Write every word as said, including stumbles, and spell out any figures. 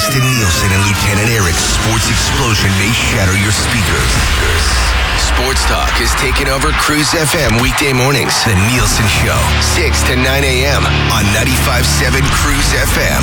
Preston Nielsen and Lieutenant Eric's sports explosion may shatter your speakers. Sports Talk is taking over Cruise F M weekday mornings. The Nielsen Show, six to nine a.m. on ninety-five point seven Cruise F M.